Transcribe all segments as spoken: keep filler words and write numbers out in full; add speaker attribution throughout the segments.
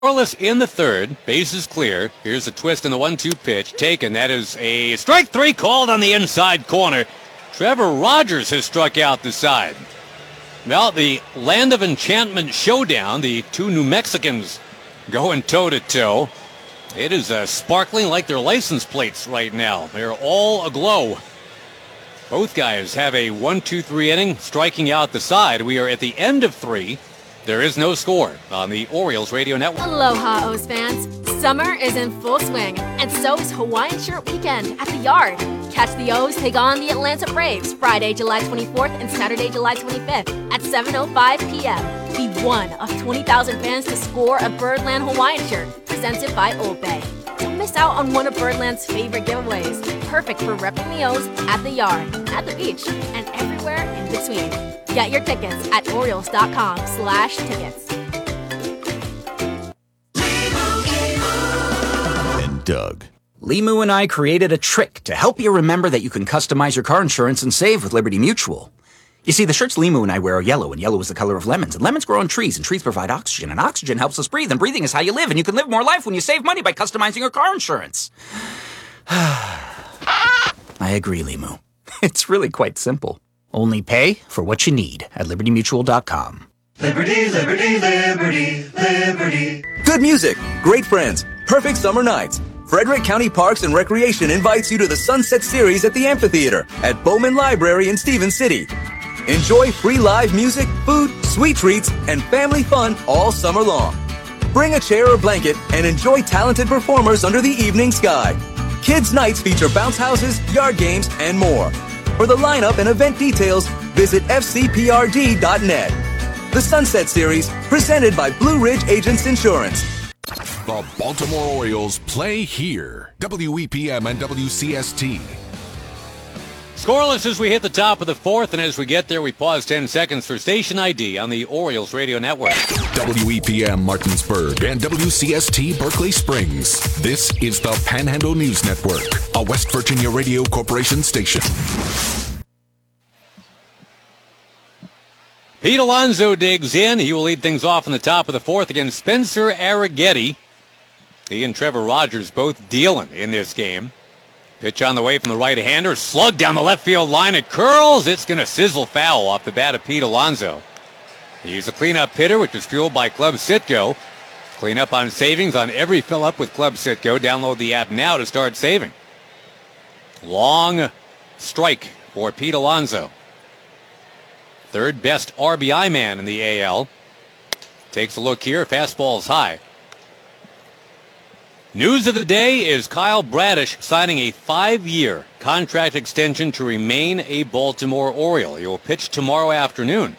Speaker 1: Scoreless in the third. Base is clear. Here's a twist in the one two pitch. Taken. That is a strike three called on the inside corner. Trevor Rogers has struck out the side. Well, the Land of Enchantment showdown. The two New Mexicans going toe-to-toe. It is uh, sparkling like their license plates right now. They're all aglow. Both guys have a one two three inning striking out the side. We are at the end of three. There is no score on the Orioles Radio Network.
Speaker 2: Aloha, O's fans. Summer is in full swing, and so is Hawaiian Shirt Weekend at the Yard. Catch the O's take on the Atlanta Braves Friday, July twenty-fourth and Saturday, July twenty-fifth at seven oh five p.m. Be one of twenty thousand fans to score a Birdland Hawaiian shirt presented by Old Bay. Don't miss out on one of Birdland's favorite giveaways, perfect for repping the O's at the Yard, at the beach, and everywhere in between. Get your tickets at Orioles.com slash tickets.
Speaker 3: And Doug.
Speaker 4: Limu and I created a trick to help you remember that you can customize your car insurance and save with Liberty Mutual. You see, the shirts Limu and I wear are yellow, and yellow is the color of lemons, and lemons grow on trees, and trees provide oxygen, and oxygen helps us breathe, and breathing is how you live, and you can live more life when you save money by customizing your car insurance. I agree, Limu. It's really quite simple. Only pay for what you need at Liberty Mutual dot com.
Speaker 5: Liberty, Liberty, Liberty, Liberty.
Speaker 6: Good music, great friends, perfect summer nights. Frederick County Parks and Recreation invites you to the Sunset Series at the Amphitheater at Bowman Library in Stevens City. Enjoy free live music, food, sweet treats, and family fun all summer long. Bring a chair or blanket and enjoy talented performers under the evening sky. Kids' nights feature bounce houses, yard games, and more. For the lineup and event details, visit F C P R D dot net. The Sunset Series, presented by Blue Ridge Agents Insurance.
Speaker 3: The Baltimore Orioles play here. W E P M and W C S T.
Speaker 1: Scoreless as we hit the top of the fourth, and as we get there, we pause ten seconds for station I D on the Orioles Radio Network.
Speaker 3: W E P M Martinsburg and W C S T Berkeley Springs. This is the Panhandle News Network, a West Virginia Radio Corporation station.
Speaker 1: Pete Alonso digs in. He will lead things off in the top of the fourth against Spencer Arrighetti. He and Trevor Rogers both dealing in this game. Pitch on the way from the right-hander. Slug down the left field line. It curls. It's going to sizzle foul off the bat of Pete Alonso. He's a cleanup hitter, which is fueled by Club Citgo. Clean up on savings on every fill-up with Club Citgo. Download the app now to start saving. Long strike for Pete Alonso. Third best R B I man in the A L. Takes a look here. Fastball's high. News of the day is Kyle Bradish signing a five-year contract extension to remain a Baltimore Oriole. He will pitch tomorrow afternoon.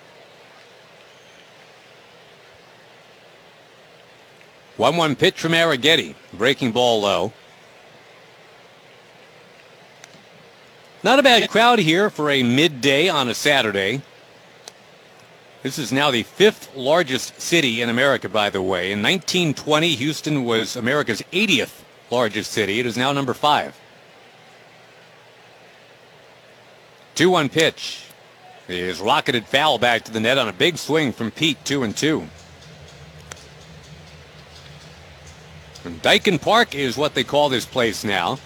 Speaker 1: one one pitch from Arrighetti. Breaking ball low. Not a bad crowd here for a midday on a Saturday. This is now the fifth largest city in America, by the way. In nineteen twenty, Houston was America's eightieth largest city. It is now number five. two one pitch is rocketed foul back to the net on a big swing from Pete, two and two. And Dyken Park is what they call this place now.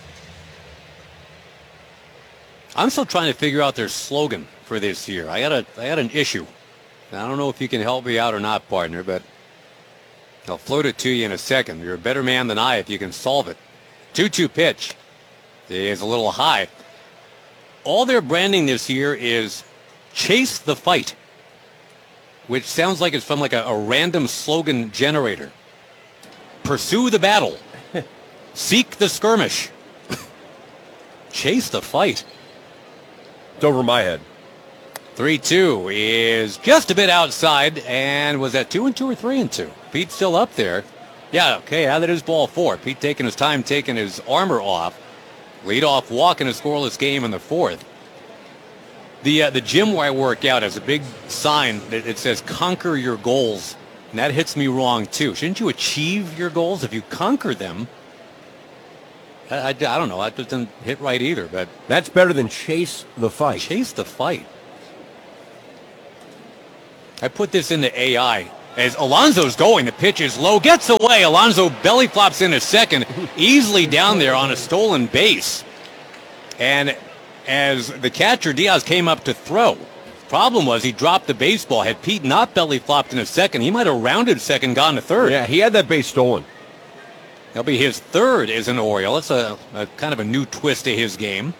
Speaker 1: I'm still trying to figure out their slogan for this year. I got a, I got an issue. I don't know if you can help me out or not, partner, but I'll float it to you in a second. You're a better man than I if you can solve it. two two pitch is a little high. All their branding this year is chase the fight, which sounds like it's from like a, a random slogan generator. Pursue the battle. Seek the skirmish. Chase the fight.
Speaker 7: It's over my head.
Speaker 1: three two is just a bit outside, and was that two and two or three and two? Pete's still up there. Yeah, okay, now that is ball four. Pete taking his time, taking his armor off. Leadoff walk in a scoreless game in the fourth. The uh, the gym where I work out has a big sign that it says conquer your goals, and that hits me wrong too. Shouldn't you achieve your goals if you conquer them? I, I, I don't know. That doesn't hit right either, but
Speaker 7: That's better than chase the fight.
Speaker 1: chase the fight. I put this into A I As Alonso's going, the pitch is low, gets away. Alonso belly flops in a second, easily down there on a stolen base. And as the catcher, Diaz, came up to throw, problem was he dropped the baseball. Had Pete not belly flopped in a second, he might have rounded second, gone to third.
Speaker 7: Yeah, he had that base stolen.
Speaker 1: That'll be his third as an Oriole. It's a, a kind of a new twist to his game.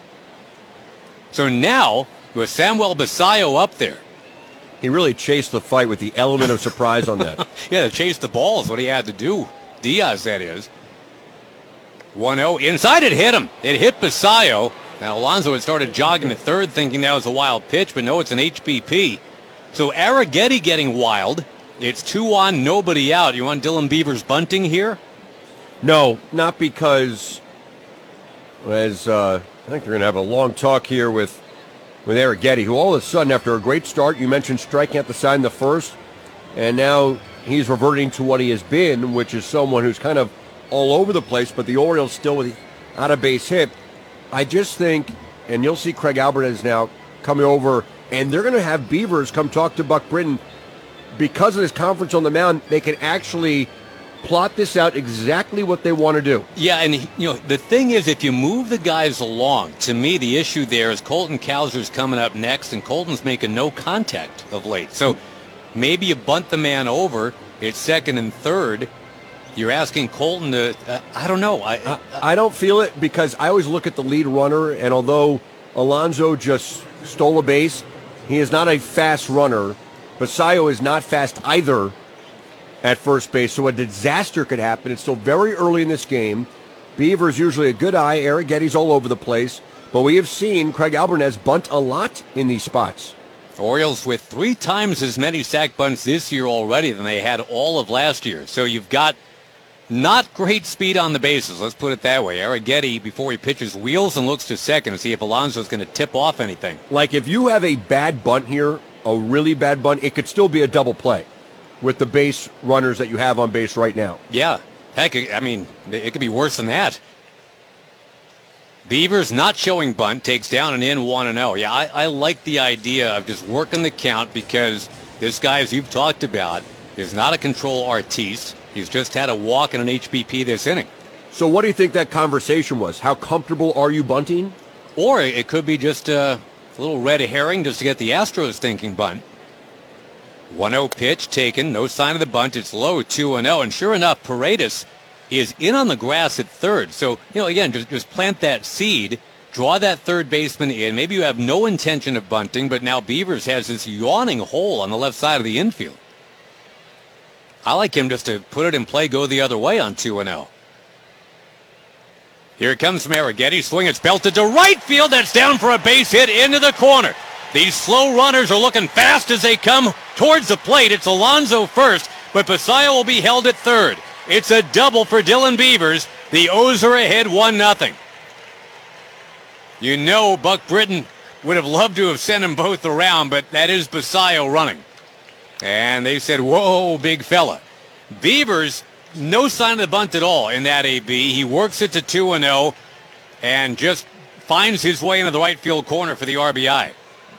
Speaker 1: So now, with Samuel Basallo up there.
Speaker 7: He really chased the fight with the element of surprise on that.
Speaker 1: Yeah, to chase the ball is what he had to do. Diaz, that is. one oh. Inside it hit him. It hit Basallo. Now, Alonso had started jogging to third thinking that was a wild pitch, but no, it's an H B P. So Arrighetti getting wild. It's two on, nobody out. You want Dylan Beavers bunting here?
Speaker 7: No, not because, as uh, I think they're going to have a long talk here with, with Arrighetti, who all of a sudden, after a great start, you mentioned striking out the side in the first, and now he's reverting to what he has been, which is someone who's kind of all over the place, but the Orioles still with the out-of-base hit. I just think, and you'll see Craig Albertez now coming over, and they're going to have Beavers come talk to Buck Britton. Because of this conference on the mound, they can actually plot this out exactly what they want to do.
Speaker 1: Yeah, and you know the thing is, if you move the guys along, to me the issue there is Colton Cowser's coming up next, and Colton's making no contact of late. So maybe you bunt the man over. It's second and third. You're asking Colton to. Uh, I don't know. I,
Speaker 7: I I don't feel it because I always look at the lead runner, and although Alonso just stole a base, he is not a fast runner. Basallo is not fast either at first base, so a disaster could happen. It's still very early in this game. Beaver's usually a good eye. Arrighetti's all over the place. But we have seen Craig Albertez bunt a lot in these spots.
Speaker 1: Orioles with three times as many sack bunts this year already than they had all of last year. So you've got not great speed on the bases, let's put it that way. Arrighetti, before he pitches, wheels and looks to second to see if Alonso's going to tip off anything.
Speaker 7: Like if you have a bad bunt here, a really bad bunt, it could still be a double play with the base runners that you have on base right now.
Speaker 1: Yeah. Heck, I mean, it could be worse than that. Beavers not showing bunt, takes down and in one and oh. Yeah, I, I like the idea of just working the count because this guy, as you've talked about, is not a control artiste. He's just had a walk and an H B P this inning.
Speaker 7: So what do you think that conversation was? How comfortable are you bunting?
Speaker 1: Or it could be just a little red herring just to get the Astros thinking bunt. one oh pitch taken, no sign of the bunt. It's low, two and oh. And sure enough, Paredes is in on the grass at third. So, you know, again, just, just plant that seed, draw that third baseman in. Maybe you have no intention of bunting, but now Beavers has this yawning hole on the left side of the infield. I like him just to put it in play, go the other way on two and oh. Here it comes from Arrighetti. Swing, it's belted to right field. That's down for a base hit into the corner. These slow runners are looking fast as they come towards the plate. It's Alonso first, but Basallo will be held at third. It's a double for Dylan Beavers. The O's are ahead one nothing. You know Buck Britton would have loved to have sent them both around, but that is Basallo running. And they said, whoa, big fella. Beavers, no sign of the bunt at all in that A B. He works it to two and oh and just finds his way into the right field corner for the R B I.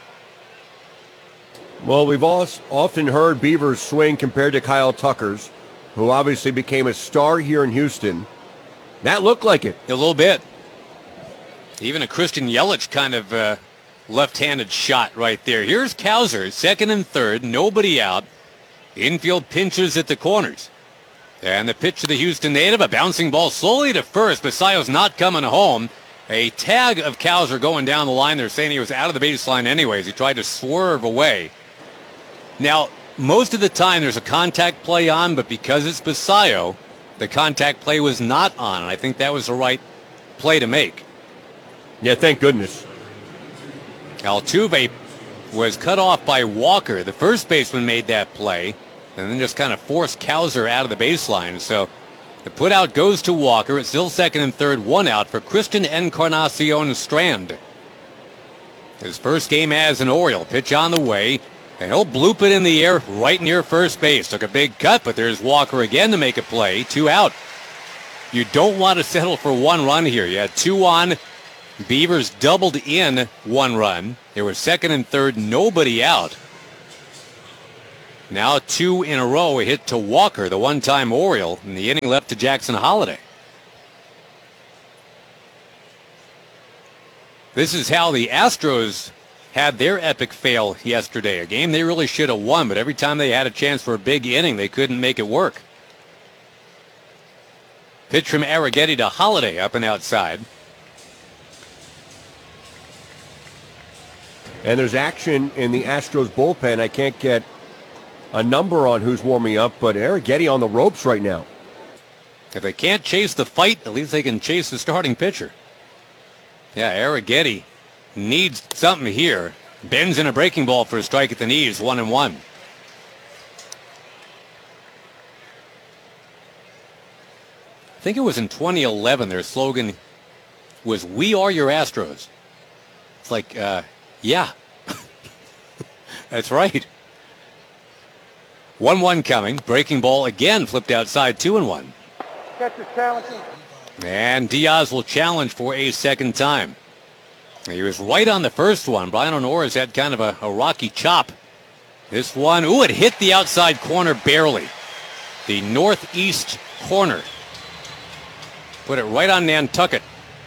Speaker 7: Well, we've all often heard Beavers swing compared to Kyle Tucker's, who obviously became a star here in Houston. That looked like it.
Speaker 1: A little bit. Even a Christian Yelich kind of uh, left-handed shot right there. Here's Cowser, second and third, nobody out. Infield pinches at the corners. And the pitch to the Houston native, a bouncing ball slowly to first. Basallo's not coming home. A tag of Cowser going down the line. They're saying he was out of the baseline anyways. He tried to swerve away. Now, most of the time there's a contact play on, but because it's Basallo, the contact play was not on. And I think that was the right play to make.
Speaker 7: Yeah, thank goodness.
Speaker 1: Altuve was cut off by Walker. The first baseman made that play and then just kind of forced Cowser out of the baseline. So the put out goes to Walker. It's still second and third, one out for Christian Encarnacion Strand. His first game as an Oriole. Pitch on the way, and he'll bloop it in the air right near first base. Took a big cut, but there's Walker again to make a play. Two out. You don't want to settle for one run here. You had two on. Beavers doubled in one run. There was second and third, nobody out. Now two in a row, a hit to Walker, the one-time Oriole, and the inning left to Jackson Holiday. This is how the Astros had their epic fail yesterday. A game they really should have won, but every time they had a chance for a big inning, they couldn't make it work. Pitch from Arrighetti to Holiday, up and outside.
Speaker 7: And there's action in the Astros bullpen. I can't get a number on who's warming up, but Arrighetti on the ropes right now.
Speaker 1: If they can't chase the fight, at least they can chase the starting pitcher. Yeah, Arrighetti needs something here. Bends in a breaking ball for a strike at the knees, one and one. I think it was in twenty eleven, their slogan was, "We are your Astros." It's like, uh, yeah, that's right. one one coming. Breaking ball again, flipped outside, two and one.
Speaker 8: Catcher's challenging.
Speaker 1: And Diaz will challenge for a second time. He was right on the first one. Brian O'Nora's had kind of a, a rocky chop. This one, ooh, it hit the outside corner barely. The northeast corner. Put it right on Nantucket.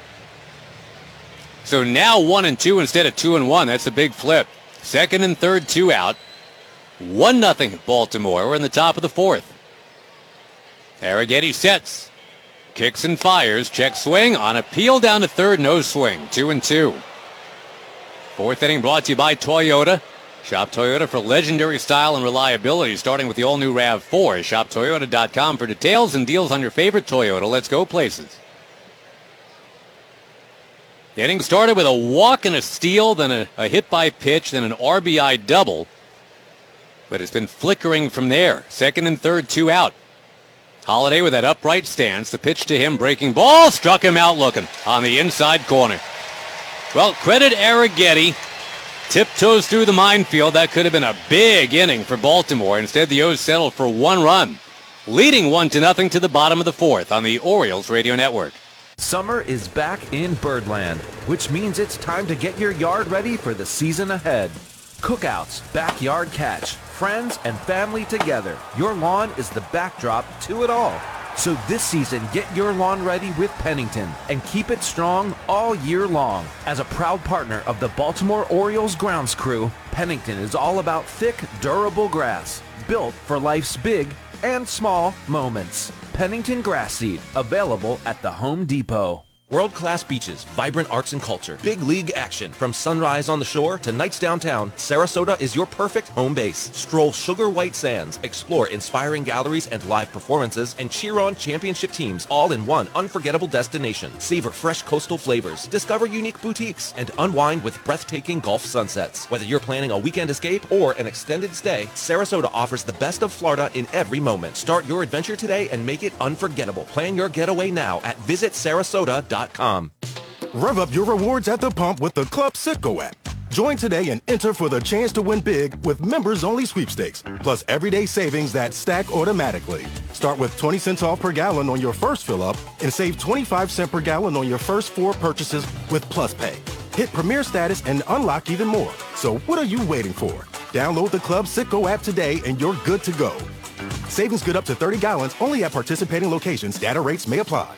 Speaker 1: So now one and two instead of two and one. That's a big flip. Second and third, two out. One nothing Baltimore. We're in the top of the fourth. Arrighetti sets. Kicks and fires. Check swing. On appeal down to third. No swing. Two and two. Fourth inning brought to you by Toyota. Shop Toyota for legendary style and reliability, starting with the all-new RAV four. Shop Toyota dot com for details and deals on your favorite Toyota. Let's go places. The inning started with a walk and a steal, then a, a hit by pitch, then an R B I double. But it's been flickering from there. Second and third, two out. Holiday with that upright stance. The pitch to him, breaking ball, struck him out looking on the inside corner. Well, credit Arrighetti. Tiptoes through the minefield. That could have been a big inning for Baltimore. Instead, the O's settled for one run, leading one to nothing to the bottom of the fourth on the Orioles Radio Network.
Speaker 9: Summer is back in Birdland, which means it's time to get your yard ready for the season ahead. Cookouts, backyard catch, friends and family together. Your lawn is the backdrop to it all. So this season, get your lawn ready with Pennington and keep it strong all year long. As a proud partner of the Baltimore Orioles grounds crew, Pennington is all about thick, durable grass, built for life's big and small moments. Pennington Grass Seed, available at the Home Depot.
Speaker 10: World-class beaches, vibrant arts and culture, big league action. From sunrise on the shore to nights downtown, Sarasota is your perfect home base. Stroll sugar white sands, explore inspiring galleries and live performances, and cheer on championship teams all in one unforgettable destination. Savor fresh coastal flavors, discover unique boutiques, and unwind with breathtaking Gulf sunsets. Whether you're planning a weekend escape or an extended stay, Sarasota offers the best of Florida in every moment. Start your adventure today and make it unforgettable. Plan your getaway now at visit sarasota dot com.
Speaker 11: Rev up your rewards at the pump with the Club Citgo app. Join today and enter for the chance to win big with members-only sweepstakes, plus everyday savings that stack automatically. Start with twenty cents off per gallon on your first fill-up and save twenty-five cents per gallon on your first four purchases with Plus Pay. Hit Premier status and unlock even more. So what are you waiting for? Download the Club Citgo app today and you're good to go. Savings good up to thirty gallons only at participating locations. Data rates may apply.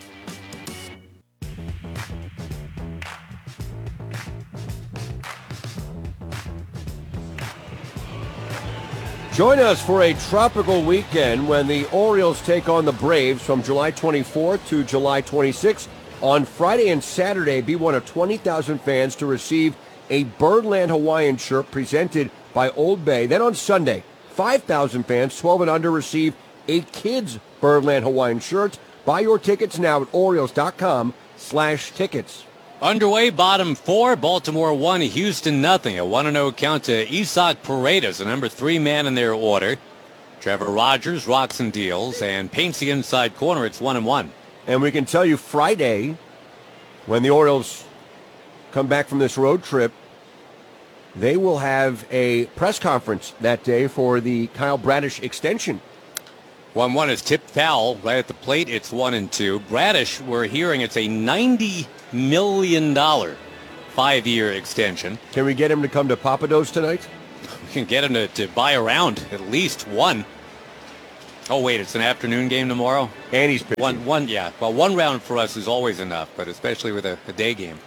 Speaker 7: Join us for a tropical weekend when the Orioles take on the Braves from July twenty-fourth to July twenty-sixth. On Friday and Saturday, be one of twenty thousand fans to receive a Birdland Hawaiian shirt presented by Old Bay. Then on Sunday, five thousand fans, twelve and under, receive a kids Birdland Hawaiian shirt. Buy your tickets now at Orioles dot com slash tickets.
Speaker 1: Underway, bottom four. Baltimore one, Houston nothing. A one and oh count to Isaac Paredes, the number three man in their order. Trevor Rogers rocks and deals and paints the inside corner. It's one and one.
Speaker 7: And we can tell you Friday, when the Orioles come back from this road trip, they will have a press conference that day for the Kyle Bradish extension.
Speaker 1: one one is tipped foul right at the plate. It's one and two. Bradish, we're hearing it's a ninety million dollars five-year extension.
Speaker 7: Can we get him to come to Papados tonight?
Speaker 1: we can get him to, to buy around at least one. Oh, wait, it's an afternoon game tomorrow?
Speaker 7: And he's pitching.
Speaker 1: One, one, yeah. Well, one round for us is always enough, but especially with a, a day game.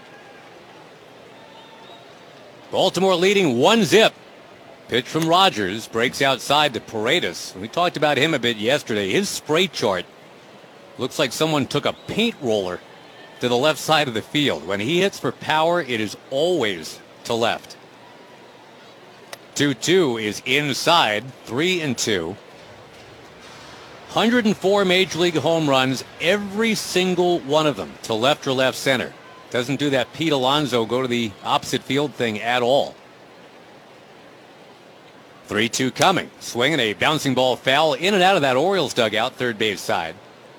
Speaker 1: Baltimore leading one zip. Pitch from Rogers breaks outside to Paredes. We talked about him a bit yesterday. His spray chart looks like someone took a paint roller to the left side of the field. When he hits for power, it is always to left. two two is inside, three and two. one hundred four Major League home runs, every single one of them to left or left center. Doesn't do that Pete Alonso go to the opposite field thing at all. three two coming. Swinging a bouncing ball foul in and out of that Orioles dugout, third base side.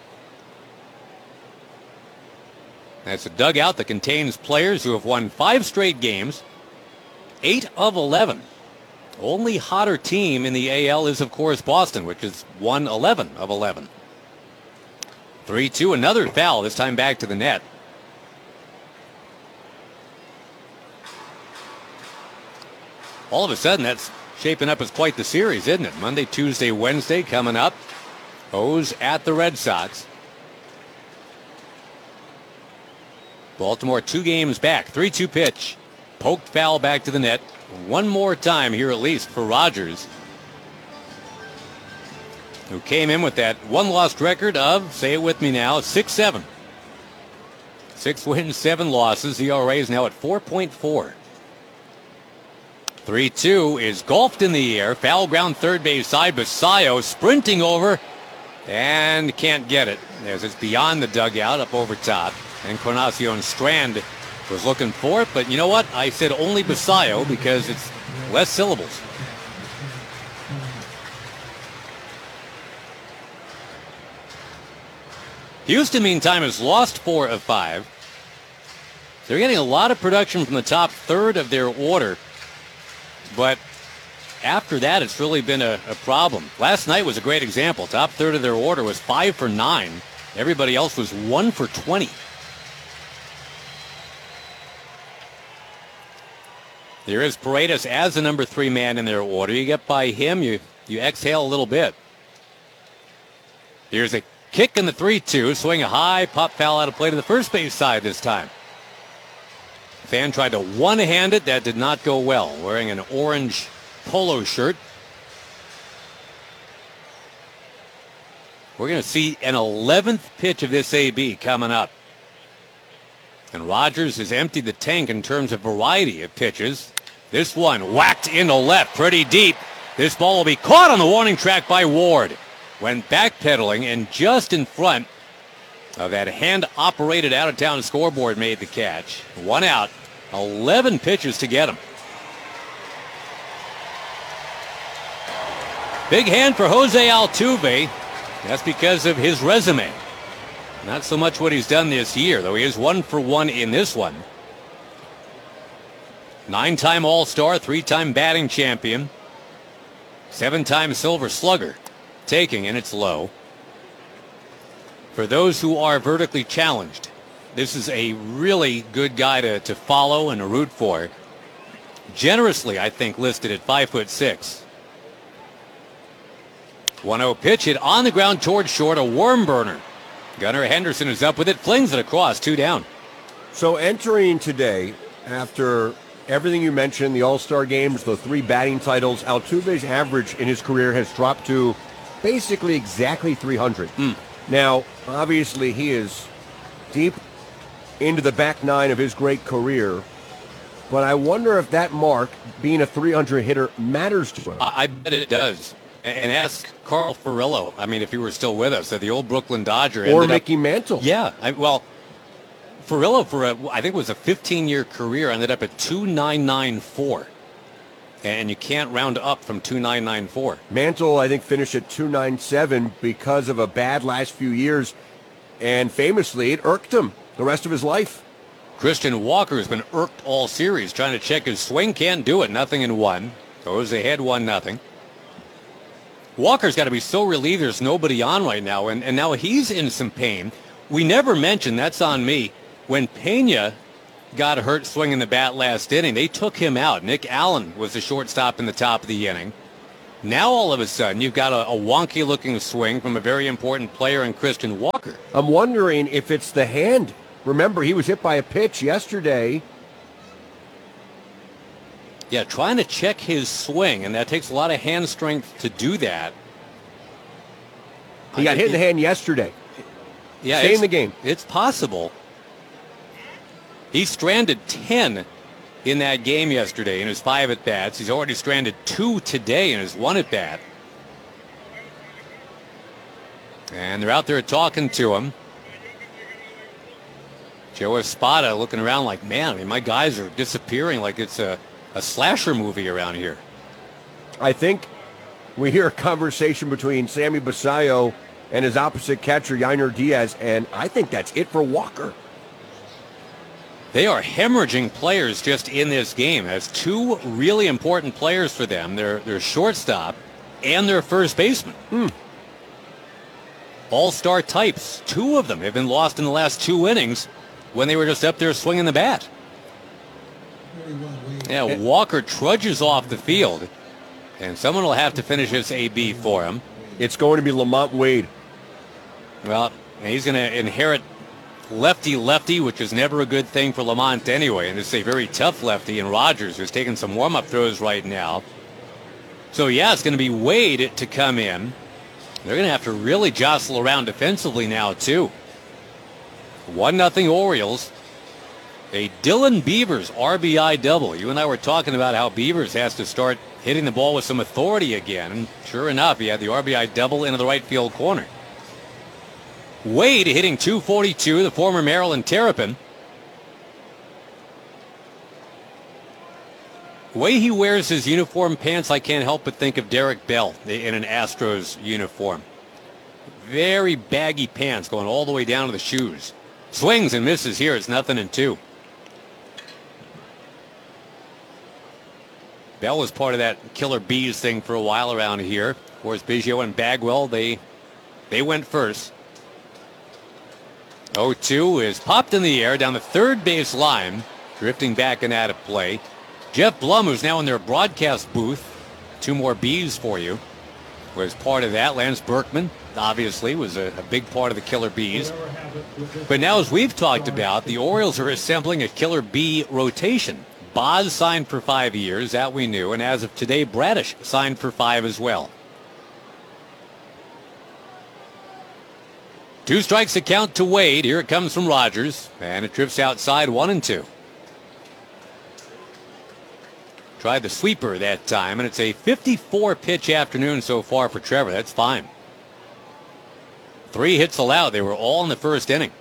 Speaker 1: That's a dugout that contains players who have won five straight games, eight of eleven. Only hotter team in the A L is, of course, Boston, which has won eleven of eleven. three two, another foul, this time back to the net. All of a sudden, that's shaping up as quite the series, isn't it? Monday, Tuesday, Wednesday coming up. O's at the Red Sox. Baltimore two games back. three two pitch. Poked foul back to the net. One more time here at least for Rogers, who came in with that one-loss record of, say it with me now, six seven. Six wins, seven losses. E R A is now at four point four. three two is golfed in the air. Foul ground third base side. Basayo sprinting over and can't get it as it's beyond the dugout up over top. Encarnacion Strand was looking for it, but you know what? I said only Basayo because it's less syllables. Houston, meantime, has lost four of five. They're getting a lot of production from the top third of their order, but after that, it's really been a, a problem. Last night was a great example. Top third of their order was five for nine. Everybody else was one for twenty. There is Paredes as the number three man in their order. You get by him, you, you exhale a little bit. Here's a kick in the three two. Swing a high, pop foul out of play to the first base side this time. Fan tried to one-hand it. That did not go well. Wearing an orange polo shirt. We're going to see an eleventh pitch of this A B coming up. And Rogers has emptied the tank in terms of variety of pitches. This one whacked into left pretty deep. This ball will be caught on the warning track by Ward. Went backpedaling and just in front of that hand-operated out-of-town scoreboard made the catch. One out. eleven pitches to get him. Big hand for Jose Altuve. That's because of his resume. Not so much what he's done this year, though he is one for one in this one. Nine-time All-Star, three-time batting champion, seven-time Silver Slugger, taking, and it's low. For those who are vertically challenged, this is a really good guy to, to follow and to root for. Generously, I think, listed at five foot six. one oh pitch hit on the ground towards short, a worm burner. Gunnar Henderson is up with it, flings it across, two down.
Speaker 7: So entering today, after everything you mentioned, the All-Star games, the three batting titles, Altuve's average in his career has dropped to basically exactly three hundred.
Speaker 1: Mm.
Speaker 7: Now, obviously, he is deep into the back nine of his great career, but I wonder if that mark, being a three hundred hitter, matters to him.
Speaker 1: I, I bet it does. And ask Carl Furillo, I mean, if he were still with us, the old Brooklyn Dodger.
Speaker 7: Or Mickey
Speaker 1: up,
Speaker 7: Mantle.
Speaker 1: Yeah, I, well, Furillo, for a, I think it was a fifteen-year career, ended up at two nine nine four. And you can't round up from two nine nine four.
Speaker 7: Mantle, I think, finished at two nine seven because of a bad last few years. And famously, it irked him the rest of his life.
Speaker 1: Christian Walker has been irked all series, trying to check his swing. Can't do it. Nothing in one. Goes ahead one nothing. Walker's got to be so relieved there's nobody on right now, and, and now he's in some pain. We never mentioned, that's on me, when Pena got hurt swinging the bat last inning. They took him out. Nick Allen was the shortstop in the top of the inning. Now all of a sudden you've got a, a wonky-looking swing from a very important player in Christian Walker.
Speaker 7: I'm wondering if it's the hand. Remember, he was hit by a pitch yesterday.
Speaker 1: Yeah, trying to check his swing, and that takes a lot of hand strength to do that.
Speaker 7: He got hit in the hand yesterday.
Speaker 1: Yeah,
Speaker 7: Stay in the game.
Speaker 1: It's possible. He stranded ten in that game yesterday in his five at-bats. He's already stranded two today in his one at-bat. And they're out there talking to him. Joe Espada looking around like, man, I mean, my guys are disappearing like it's a, a slasher movie around here.
Speaker 7: I think we hear a conversation between Sammy Basayo and his opposite catcher, Yainer Diaz, and I think that's it for Walker.
Speaker 1: They are hemorrhaging players just in this game. As two really important players for them. Their, their shortstop and their first baseman.
Speaker 7: Hmm.
Speaker 1: All-star types. Two of them have been lost in the last two innings when they were just up there swinging the bat. Yeah, Walker trudges off the field, and someone will have to finish his A B for him.
Speaker 7: It's going to be Lamont Wade.
Speaker 1: Well, he's going to inherit lefty-lefty, which is never a good thing for Lamont anyway. And this is a very tough lefty in Rogers, who's taking some warm-up throws right now. So, yeah, it's going to be Wade to come in. They're going to have to really jostle around defensively now, too. one nothing Orioles. A Dylan Beavers R B I double. You and I were talking about how Beavers has to start hitting the ball with some authority again. And sure enough, he had the R B I double into the right field corner. Wade hitting two forty-two, the former Maryland Terrapin. The way he wears his uniform pants, I can't help but think of Derek Bell in an Astros uniform. Very baggy pants going all the way down to the shoes. Swings and misses here. It's nothing and two. Bell was part of that Killer Bees thing for a while around here. Of course, Biggio and Bagwell, they, they went first. oh two is popped in the air down the third base line, drifting back and out of play. Jeff Blum, who's now in their broadcast booth, two more B's for you, was part of that. Lance Berkman, obviously, was a, a big part of the Killer Bees. But now, as we've talked about, the Orioles are assembling a Killer Bee rotation. Boz signed for five years, that we knew, and as of today, Bradish signed for five as well. Two strikes to count to Wade. Here it comes from Rogers, and it drifts outside one and two. Tried the sweeper that time, and it's a fifty-four pitch afternoon so far for Trevor. That's fine. Three hits allowed. They were all in the first inning.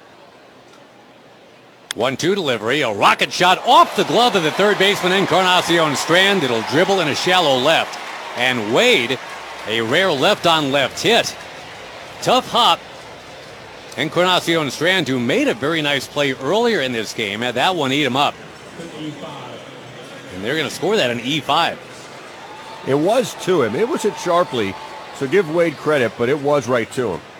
Speaker 1: one two delivery. A rocket shot off the glove of the third baseman, Encarnacion Strand. It'll dribble in a shallow left. And Wade, a rare left-on-left hit. Tough hop. Encarnacion Strand, who made a very nice play earlier in this game, had that one eat him up. And they're going to score that in E five.
Speaker 7: It was to him. It was hit sharply, so give Wade credit, but it was right to him.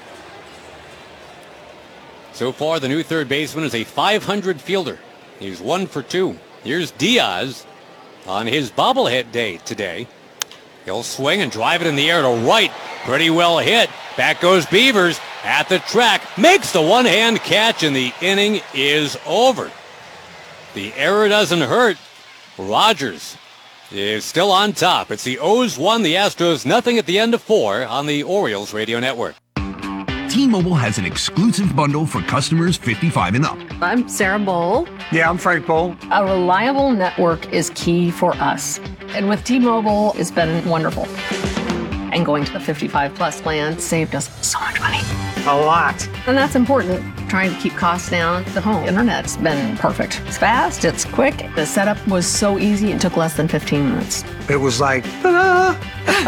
Speaker 1: So far, the new third baseman is a five hundred fielder. He's one for two. Here's Diaz on his bobblehead day today. He'll swing and drive it in the air to right. Pretty well hit. Back goes Beavers at the track. Makes the one-hand catch, and the inning is over. The error doesn't hurt. Rogers is still on top. It's the O's one, the Astros nothing at the end of four on the Orioles Radio Network.
Speaker 12: T-Mobile has an exclusive bundle for customers fifty-five and up.
Speaker 13: I'm Sarah Bowl.
Speaker 14: Yeah, I'm Frank Bowl.
Speaker 13: A reliable network is key for us. And with T-Mobile, it's been wonderful. And going to the fifty-five plus plan saved us so much money.
Speaker 14: A lot.
Speaker 13: And that's important. Trying to keep costs down. The home internet's been perfect. It's fast, it's quick. The setup was so easy, it took less than fifteen minutes.
Speaker 14: It was like, ta-da!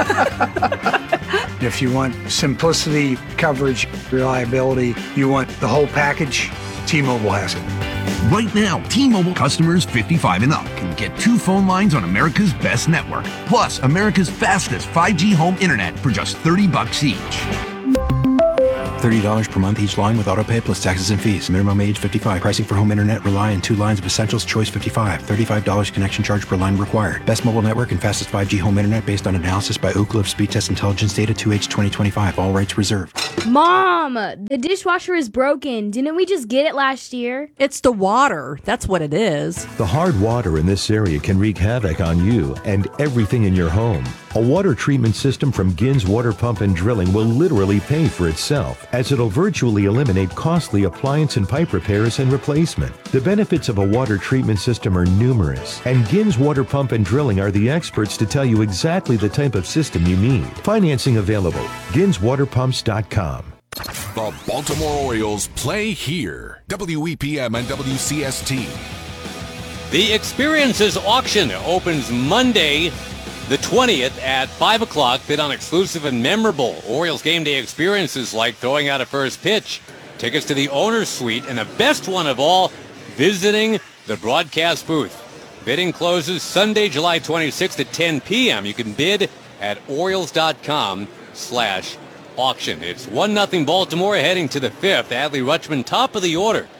Speaker 14: If you want simplicity, coverage, reliability, you want the whole package, T-Mobile has it.
Speaker 12: Right now, T-Mobile customers fifty-five and up can get two phone lines on America's best network, plus America's fastest five G home internet for just thirty bucks each.
Speaker 15: thirty dollars per month each line with autopay plus taxes and fees. Minimum age fifty-five. Pricing for home internet rely on two lines of Essentials Choice fifty-five. thirty-five dollars connection charge per line required. Best mobile network and fastest five G home internet based on analysis by Ookla of Speed Test Intelligence Data two H twenty twenty-five. All rights reserved.
Speaker 16: Mom, the dishwasher is broken. Didn't we just get it last year?
Speaker 17: It's the water. That's what it is.
Speaker 18: The hard water in this area can wreak havoc on you and everything in your home. A water treatment system from Gins Water Pump and Drilling will literally pay for itself, as it'll virtually eliminate costly appliance and pipe repairs and replacement. The benefits of a water treatment system are numerous, and Gins Water Pump and Drilling are the experts to tell you exactly the type of system you need. Financing available. Gins Water Pumps dot com.
Speaker 3: The Baltimore Orioles play here. W E P M and W C S T.
Speaker 1: The Experiences Auction opens Monday, the twentieth at five o'clock. Bid on exclusive and memorable Orioles game day experiences like throwing out a first pitch, tickets to the owner's suite, and the best one of all, visiting the broadcast booth. Bidding closes Sunday, July twenty-sixth at ten p.m. You can bid at Orioles.com slash auction. It's one nothing Baltimore heading to the fifth. Adley Rutschman top of the order.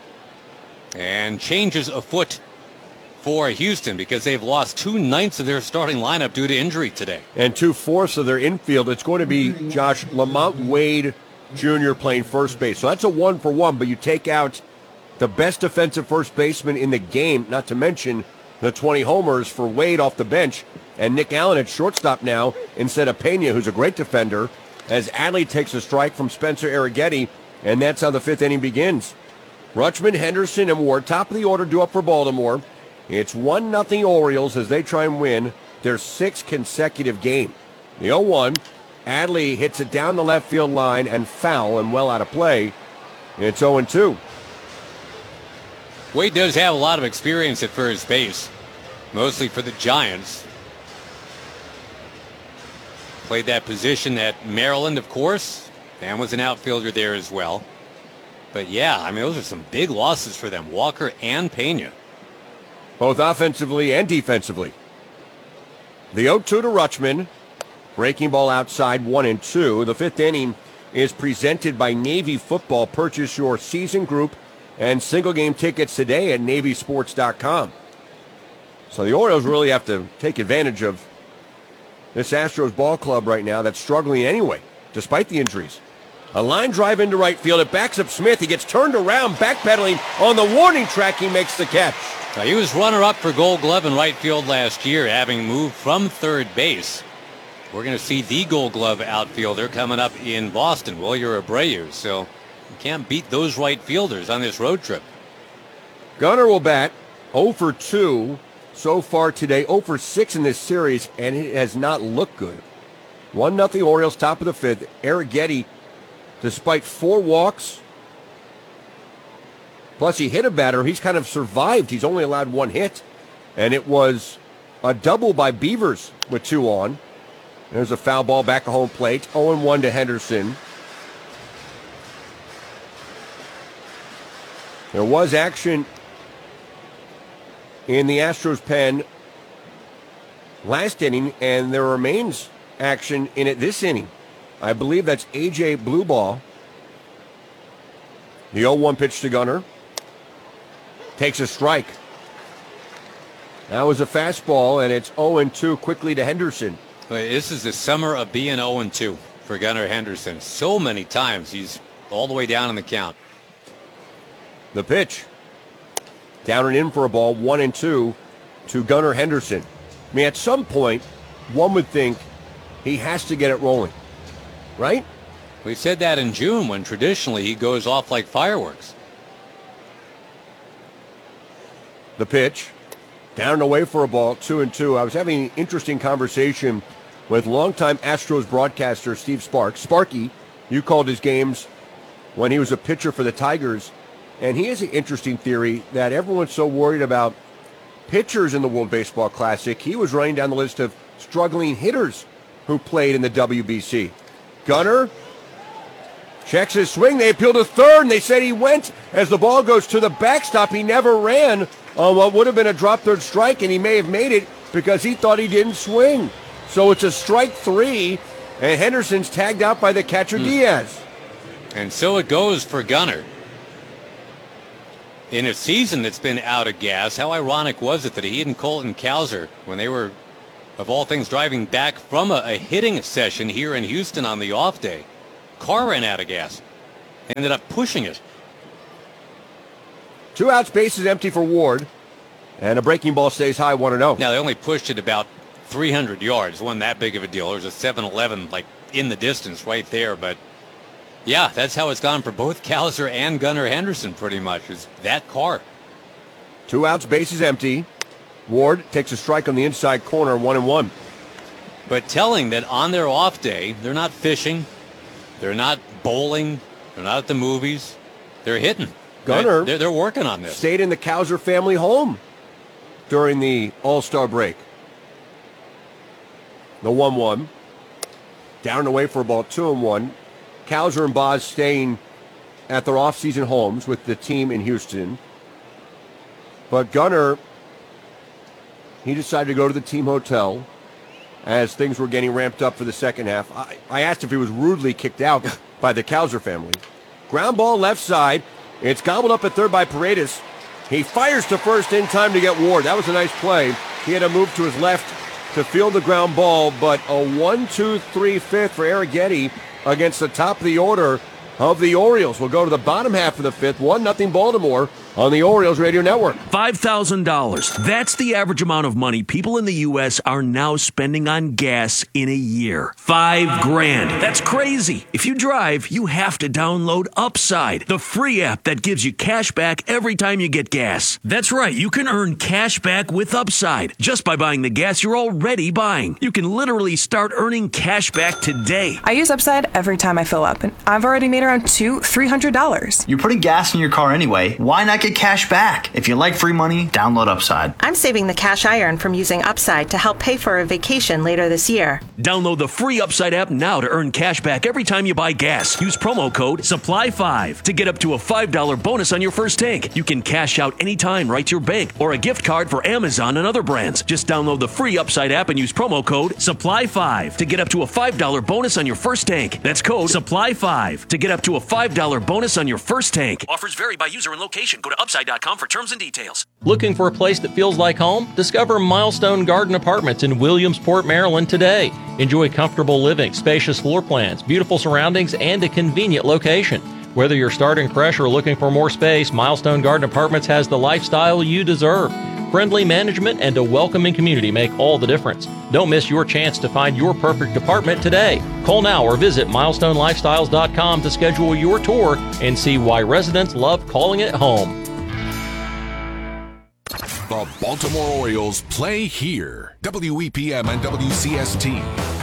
Speaker 1: And changes afoot for Houston because they've lost two-ninths of their starting lineup due to injury today.
Speaker 7: And two-fourths of their infield. It's going to be Josh Lamont Wade Junior playing first base. So that's a one-for-one, but you take out the best defensive first baseman in the game, not to mention the twenty homers for Wade off the bench, and Nick Allen at shortstop now instead of Pena, who's a great defender, as Adley takes a strike from Spencer Arrighetti, and that's how the fifth inning begins. Rutschman, Henderson, and Ward, top of the order, due up for Baltimore. It's one nothing Orioles as they try and win their sixth consecutive game. The oh one, Adley hits it down the left field line and foul and well out of play. It's oh and two.
Speaker 1: Wade does have a lot of experience at first base, mostly for the Giants. Played that position at Maryland, of course, and was an outfielder there as well. But yeah, I mean, those are some big losses for them, Walker and Pena.
Speaker 7: Both offensively and defensively. The oh two to Rutschman. Breaking ball outside, one and two. The fifth inning is presented by Navy Football. Purchase your season group and single game tickets today at Navy Sports dot com. So the Orioles really have to take advantage of this Astros ball club right now that's struggling anyway, despite the injuries. A line drive into right field. It backs up Smith. He gets turned around, backpedaling on the warning track. He makes the catch.
Speaker 1: Now, he was runner-up for Gold Glove in right field last year, having moved from third base. We're going to see the Gold Glove outfielder coming up in Boston, Wilyer Abreu. So you can't beat those right fielders on this road trip.
Speaker 7: Gunnar will bat oh for two so far today, oh for six in this series, and it has not looked good. one nothing Orioles, top of the fifth. Arrighetti, despite four walks, plus he hit a batter, he's kind of survived. He's only allowed one hit, and it was a double by Beavers with two on. There's a foul ball back at home plate. oh and one to Henderson. There was action in the Astros pen last inning, and there remains action in it this inning. I believe that's A J Blueball. The oh one pitch to Gunnar. Takes a strike. That was a fastball, and it's oh and two quickly to Henderson.
Speaker 1: This is the summer of being oh and two for Gunnar Henderson. So many times he's all the way down in the count.
Speaker 7: The pitch. Down and in for a ball, one and two to Gunnar Henderson. I mean, at some point, one would think he has to get it rolling, right?
Speaker 1: We said that in June when traditionally he goes off like fireworks.
Speaker 7: The pitch. Down and away for a ball, two and two. I was having an interesting conversation with longtime Astros broadcaster Steve Sparks. Sparky, you called his games when he was a pitcher for the Tigers. And he has an interesting theory that everyone's so worried about pitchers in the World Baseball Classic. He was running down the list of struggling hitters who played in the W B C. Gunnar checks his swing. They appeal to third, and they said he went as the ball goes to the backstop. He never ran on what would have been a drop third strike, and he may have made it because he thought he didn't swing. So it's a strike three, and Henderson's tagged out by the catcher, mm. Diaz.
Speaker 1: And so it goes for Gunnar. In a season that's been out of gas, how ironic was it that he and Colton Cowser, when they were, of all things, driving back from a, a hitting session here in Houston on the off day, car ran out of gas. Ended up pushing it.
Speaker 7: Two outs, bases empty for Ward. And a breaking ball stays high, one and oh.
Speaker 1: Now, they only pushed it about three hundred yards. Wasn't that big of a deal. There's a seven eleven, like, in the distance right there. But, yeah, that's how it's gone for both Cowser and Gunnar Henderson, pretty much, is that car.
Speaker 7: Two outs, bases empty. Ward takes a strike on the inside corner, one and one.
Speaker 1: But telling that on their off day, they're not fishing, they're not bowling, they're not at the movies, they're hitting.
Speaker 7: Gunnar,
Speaker 1: they're, they're working on this.
Speaker 7: Stayed in the Cowser family home during the All-Star break. The one one. Down and away for a ball, two and one. Cowser and Boz staying at their off-season homes with the team in Houston. But Gunnar, he decided to go to the team hotel as things were getting ramped up for the second half. I, I asked if he was rudely kicked out by the Cowser family. Ground ball left side. It's gobbled up at third by Paredes. He fires to first in time to get Ward. That was a nice play. He had to move to his left to field the ground ball, but a one two three fifth for Arrighetti against the top of the order of the Orioles. We'll go to the bottom half of the fifth. one nothing Baltimore on the Orioles Radio Network.
Speaker 19: five thousand dollars. That's the average amount of money people in the U S are now spending on gas in a year. Five grand. That's crazy. If you drive, you have to download Upside, the free app that gives you cash back every time you get gas. That's right. You can earn cash back with Upside just by buying the gas you're already buying. You can literally start earning cash back today.
Speaker 20: I use Upside every time I fill up, and I've already made around two, three hundred dollars.
Speaker 21: You're putting gas in your car anyway. Why not get cash back? If you like free money, download Upside.
Speaker 22: I'm saving the cash I earn from using Upside to help pay for a vacation later this year.
Speaker 19: Download the free Upside app now to earn cash back every time you buy gas. Use promo code supply five to get up to a five dollar bonus on your first tank. You can cash out anytime right to your bank or a gift card for Amazon and other brands. Just download the free Upside app and use promo code supply five to get up to a five dollar bonus on your first tank. That's code supply five to get up to a five dollar bonus on your first tank. Offers vary by user and location. Go to upside dot com for terms and details.
Speaker 23: Looking for a place that feels like home? Discover Milestone Garden Apartments in Williamsport, Maryland today. Enjoy comfortable living, spacious floor plans, beautiful surroundings, and a convenient location. Whether you're starting fresh or looking for more space, Milestone Garden Apartments has the lifestyle you deserve. Friendly management and a welcoming community make all the difference. Don't miss your chance to find your perfect apartment today. Call now or visit milestone lifestyles dot com to schedule your tour and see why residents love calling it home.
Speaker 3: The Baltimore Orioles play here. W E P M and W C S T.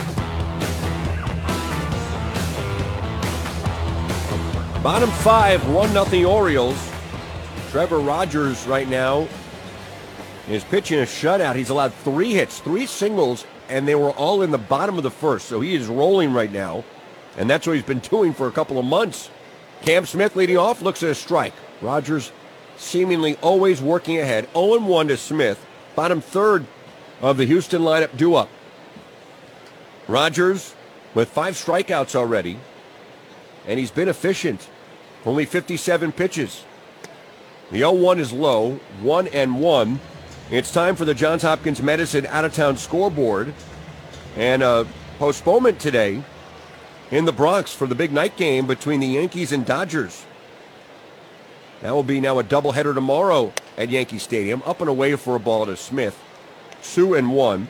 Speaker 7: Bottom five, one nothing Orioles. Trevor Rogers right now is pitching a shutout. He's allowed three hits, three singles, and they were all in the bottom of the first. So he is rolling right now, and that's what he's been doing for a couple of months. Cam Smith leading off, looks at a strike. Rogers seemingly always working ahead. oh and one to Smith, bottom third of the Houston lineup due up. Rogers with five strikeouts already, and he's been efficient. Only fifty-seven pitches. The oh one is low, one and one. It's time for the Johns Hopkins Medicine out-of-town scoreboard. And a postponement today in the Bronx for the big night game between the Yankees and Dodgers. That will be now a doubleheader tomorrow at Yankee Stadium. Up and away for a ball to Smith. Two and one.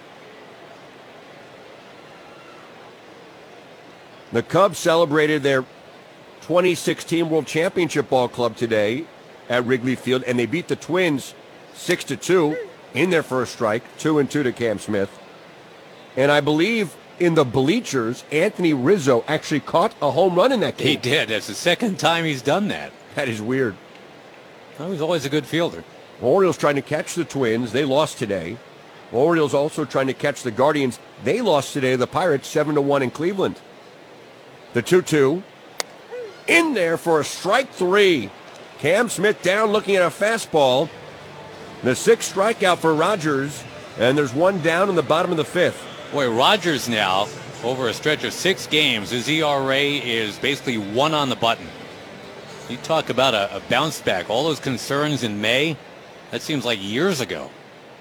Speaker 7: The Cubs celebrated their twenty sixteen World Championship Ball Club today at Wrigley Field, and they beat the Twins six to two in their first strike, two and two to Cam Smith. And I believe in the bleachers, Anthony Rizzo actually caught a home run in that game.
Speaker 1: He did. That's the second time he's done that.
Speaker 7: That is weird.
Speaker 1: He was always a good fielder.
Speaker 7: Orioles trying to catch the Twins. They lost today. Orioles also trying to catch the Guardians. They lost today to the Pirates seven to one in Cleveland. The two two. In there for a strike three. Cam Smith down looking at a fastball. The sixth strikeout for Rogers, and there's one down in the bottom of the fifth.
Speaker 1: Boy, Rogers now over a stretch of six games, his E R A is basically one on the button. You talk about a, a bounce back. All those concerns in May, that seems like years ago.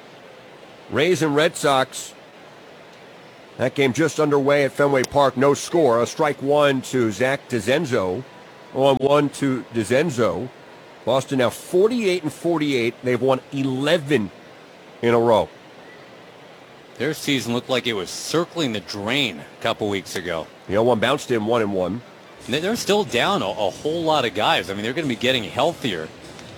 Speaker 7: Rays and Red Sox. That game just underway at Fenway Park. No score. A strike one to Zach DeZenzo. On one to DeZenzo. Boston now forty-eight and forty-eight. They've won eleven in a row.
Speaker 1: Their season looked like it was circling the drain a couple weeks ago.
Speaker 7: The oh one bounced in one and one.
Speaker 1: They're still down a, a whole lot of guys. I mean, they're going to be getting healthier.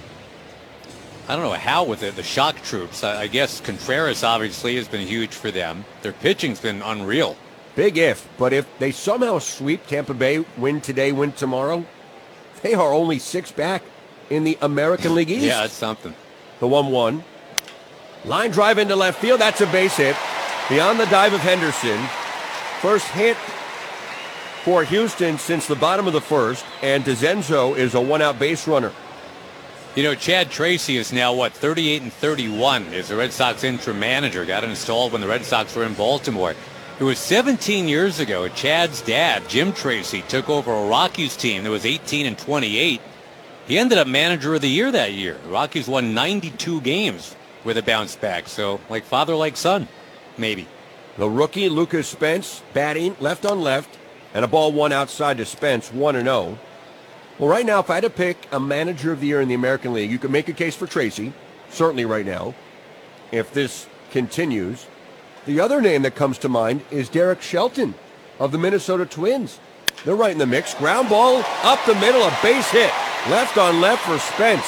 Speaker 1: I don't know how with the, the shock troops. I, I guess Contreras obviously has been huge for them. Their pitching's been unreal.
Speaker 7: Big if, but if they somehow sweep Tampa Bay, win today, win tomorrow, they are only six back in the American League East.
Speaker 1: Yeah, that's something.
Speaker 7: The one one. Line drive into left field. That's a base hit. Beyond the dive of Henderson. First hit for Houston since the bottom of the first, and DeZenzo is a one-out base runner.
Speaker 1: You know, Chad Tracy is now, what, thirty-eight and thirty-one is the Red Sox interim manager. Got installed when the Red Sox were in Baltimore. It was seventeen years ago. Chad's dad, Jim Tracy, took over a Rockies team that was eighteen and twenty-eight. He ended up manager of the year that year. The Rockies won ninety-two games with a bounce back. So, like father, like son, maybe.
Speaker 7: The rookie, Lucas Spence, batting left on left, and a ball one outside to Spence, one and oh. Well, right now, if I had to pick a manager of the year in the American League, you could make a case for Tracy, certainly right now, if this continues. The other name that comes to mind is Derek Shelton of the Minnesota Twins. They're right in the mix. Ground ball up the middle, a base hit. Left on left for Spence.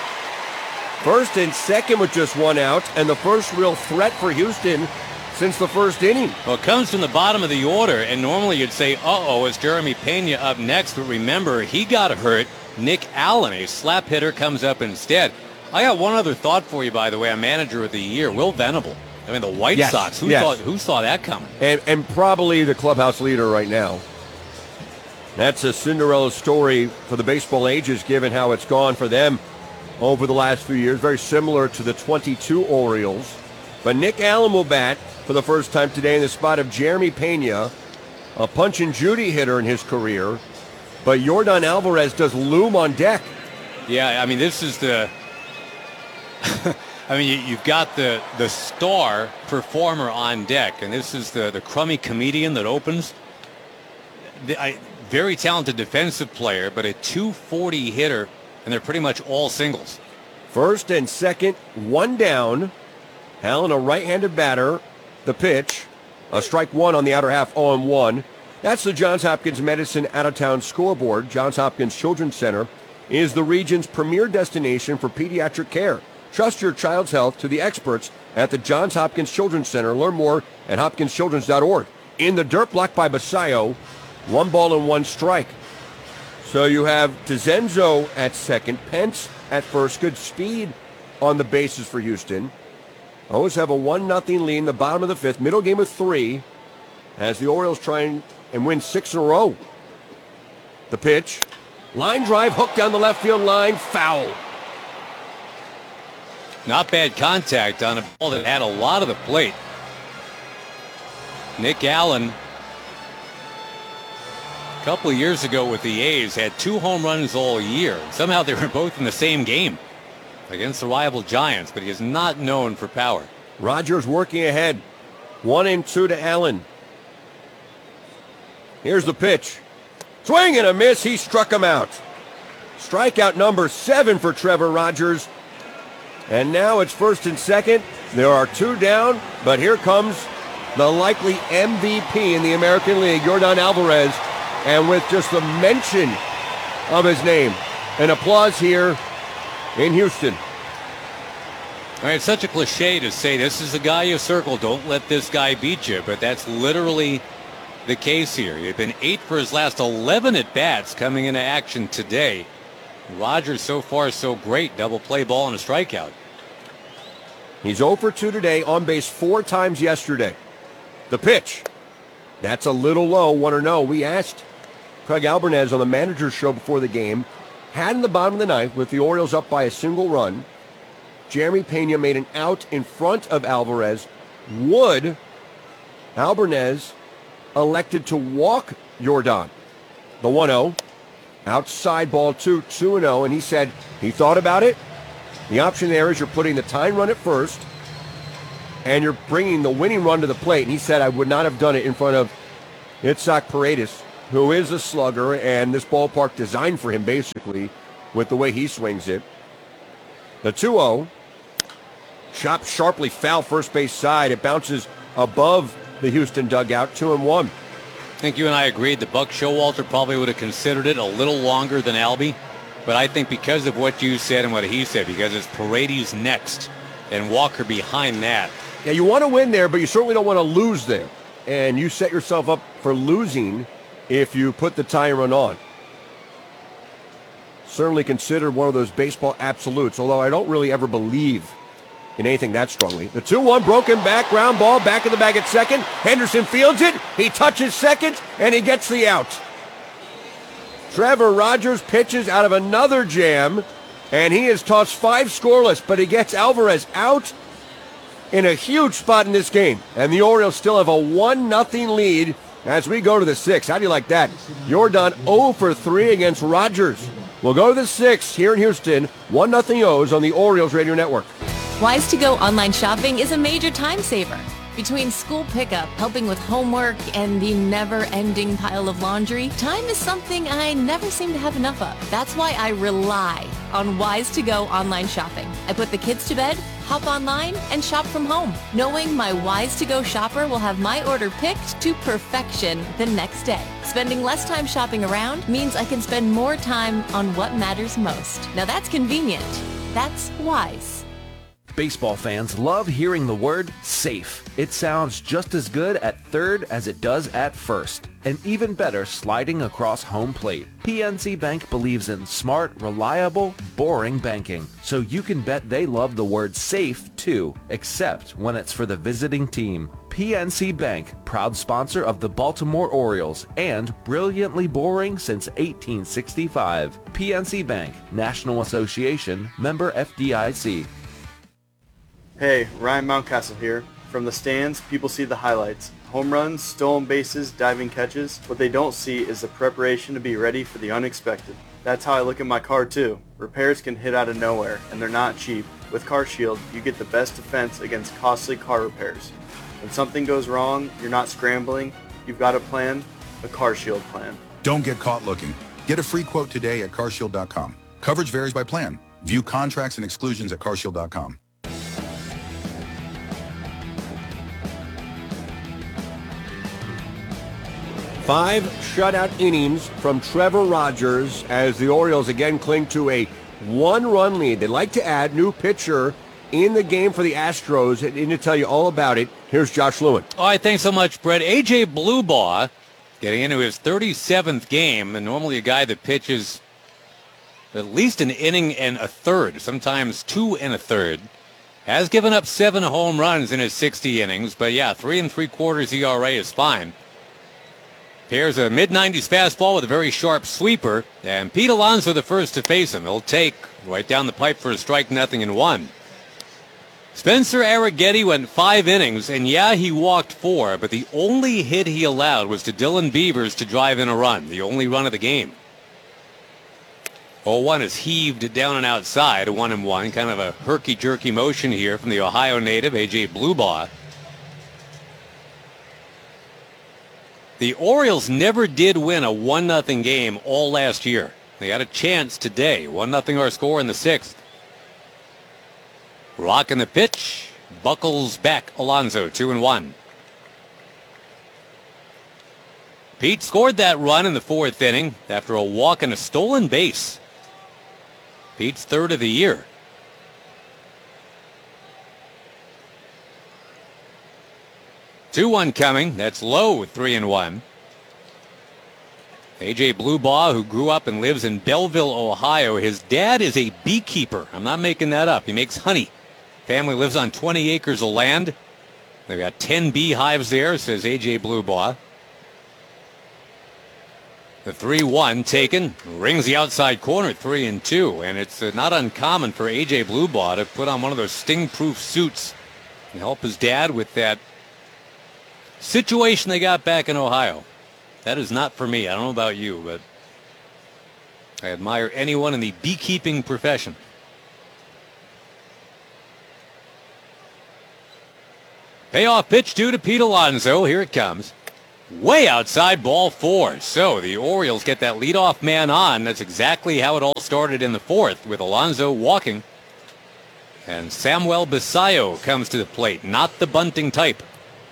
Speaker 7: First and second with just one out, and the first real threat for Houston since the first inning.
Speaker 1: Well, it comes from the bottom of the order, and normally you'd say, uh-oh, it's Jeremy Pena up next. But remember, he got hurt. Nick Allen, a slap hitter, comes up instead. I got one other thought for you, by the way, a manager of the year, Will Venable. I mean, the White
Speaker 7: yes,
Speaker 1: Sox, who,
Speaker 7: yes.
Speaker 1: thought, who saw that coming?
Speaker 7: And, and probably the clubhouse leader right now. That's a Cinderella story for the baseball ages, given how it's gone for them over the last few years. Very similar to the twenty-two Orioles. But Nick Allen will bat for the first time today in the spot of Jeremy Pena, a punch and Judy hitter in his career. But Yordan Alvarez does loom on deck.
Speaker 1: Yeah, I mean, this is the... I mean, you, you've got the, the star performer on deck, and this is the, the crummy comedian that opens. The, I, very talented defensive player, but a two forty hitter, and they're pretty much all singles.
Speaker 7: First and second, one down. Allen, a right-handed batter. The pitch, a strike one on the outer half, oh and one. That's the Johns Hopkins Medicine out-of-town scoreboard. Johns Hopkins Children's Center is the region's premier destination for pediatric care. Trust your child's health to the experts at the Johns Hopkins Children's Center. Learn more at hopkins children's dot org. In the dirt, blocked by Basayo, one ball and one strike. So you have DeZenzo at second, Pence at first. Good speed on the bases for Houston. O's have a one nothing lead in the bottom of the fifth, middle game of three, as the Orioles try and win six in a row. The pitch, line drive, hooked down the left field line, foul.
Speaker 1: Not bad contact on a ball that had a lot of the plate. Nick Allen, a couple of years ago with the A's, had two home runs all year. Somehow they were both in the same game against the rival Giants, but he is not known for power.
Speaker 7: Rogers working ahead. One and two to Allen. Here's the pitch. Swing and a miss. He struck him out. Strikeout number seven for Trevor Rogers. And now it's first and second. There are two down, but here comes the likely M V P in the American League, Yordan Alvarez. And with just the mention of his name, an applause here in Houston.
Speaker 1: All right, it's such a cliche to say this is the guy you circle, don't let this guy beat you, but that's literally the case here. He's been eight for his last eleven at-bats coming into action today. Rogers so far so great, double play ball and a strikeout.
Speaker 7: He's oh for two today, on base four times yesterday. The pitch, that's a little low, one or no. We asked Craig Albernez on the manager's show before the game, had in the bottom of the ninth with the Orioles up by a single run. Jeremy Pena made an out in front of Alvarez. Would Albernez elected to walk Jordan. The one oh. Outside ball two, two and oh, and he said he thought about it. The option there is you're putting the tying run at first, and you're bringing the winning run to the plate. And he said I would not have done it in front of Itzhak Paredes, who is a slugger, and this ballpark designed for him, basically, with the way he swings it. The two oh. Chopped sharply foul first base side. It bounces above the Houston dugout, two and one.
Speaker 1: I think you and I agreed that Buck Showalter probably would have considered it a little longer than Albie. But I think because of what you said and what he said, because it's Paredes next and Walker behind that.
Speaker 7: Yeah, you want to win there, but you certainly don't want to lose there. And you set yourself up for losing if you put the tying run on. Certainly considered one of those baseball absolutes, although I don't really ever believe in anything that strongly. The two one broken back, ground ball, back in the bag at second. Henderson fields it. He touches second, and he gets the out. Trevor Rogers pitches out of another jam, and he has tossed five scoreless, but he gets Alvarez out in a huge spot in this game. And the Orioles still have a one nothing lead as we go to the sixth. How do you like that? Jordan oh for three against Rogers. We'll go to the sixth here in Houston. one nothing O's on the Orioles Radio Network.
Speaker 2: Wise to Go online shopping is a major time saver. Between school pickup, helping with homework, and the never-ending pile of laundry, time is something I never seem to have enough of. That's why I rely on Wise to Go online shopping. I put the kids to bed, hop online, and shop from home, knowing my Wise to Go shopper will have my order picked to perfection the next day. Spending less time shopping around means I can spend more time on what matters most. Now that's convenient. That's Wise.
Speaker 9: Baseball fans love hearing the word safe. It sounds just as good at third as it does at first, and even better sliding across home plate. P N C Bank believes in smart, reliable, boring banking, so you can bet they love the word safe too, except when it's for the visiting team. P N C Bank, proud sponsor of the Baltimore Orioles, and brilliantly boring since eighteen sixty-five. P N C Bank, National Association, member F D I C.
Speaker 4: Hey, Ryan Mountcastle here. From the stands, people see the highlights. Home runs, stolen bases, diving catches. What they don't see is the preparation to be ready for the unexpected. That's how I look at my car too. Repairs can hit out of nowhere, and they're not cheap. With CarShield, you get the best defense against costly car repairs. When something goes wrong, you're not scrambling. You've got a plan, a CarShield plan.
Speaker 5: Don't get caught looking. Get a free quote today at car shield dot com. Coverage varies by plan. View contracts and exclusions at car shield dot com.
Speaker 7: Five shutout innings from Trevor Rogers as the Orioles again cling to a one-run lead. They'd like to add new pitcher in the game for the Astros. And to tell you all about it, here's Josh Lewin.
Speaker 1: All right, thanks so much, Brett. A J Bluebaugh getting into his thirty-seventh game, and normally a guy that pitches at least an inning and a third, sometimes two and a third, has given up seven home runs in his sixty innings. But yeah, three and three quarters E R A is fine. Here's a mid nineties fastball with a very sharp sweeper, and Pete Alonso the first to face him. He'll take right down the pipe for a strike, nothing in one. Spencer Arrighetti went five innings, and yeah, he walked four, but the only hit he allowed was to Dylan Beavers to drive in a run, the only run of the game. oh one is heaved down and outside, a one and one, kind of a herky-jerky motion here from the Ohio native, A J Bluebaugh. The Orioles never did win a one nothing game all last year. They had a chance today. one nothing our score in the sixth. Rocking the pitch. Buckles back Alonso, two and one. Pete scored that run in the fourth inning after a walk and a stolen base. Pete's third of the year. two one coming. That's low with three and one. A J Bluebaugh, who grew up and lives in Belleville, Ohio. His dad is a beekeeper. I'm not making that up. He makes honey. Family lives on twenty acres of land. They've got ten beehives there, says A J Bluebaugh. The three one taken. Rings the outside corner, three and two. And it's uh, not uncommon for A J Bluebaugh to put on one of those sting-proof suits and help his dad with that situation they got back in Ohio. That is not for me. I don't know about you, but I admire anyone in the beekeeping profession. Payoff pitch due to Pete Alonso. Here it comes. Way outside, ball four. So the Orioles get that leadoff man on. That's exactly how it all started in the fourth, with Alonso walking. And Samuel Basallo comes to the plate, not the bunting type.